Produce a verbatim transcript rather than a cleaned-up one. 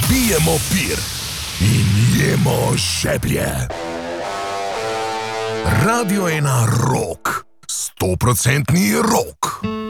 Pijemo pir in jemo žeblje. Radio ena rock, stoprocentni rock.